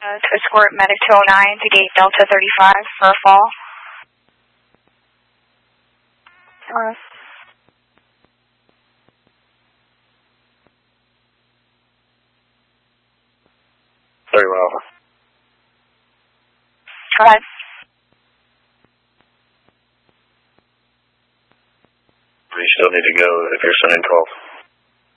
To escort Medic 209 to gate Delta 35 for a fall. Alright. Very well. Go ahead. You still need to go if you're sending calls.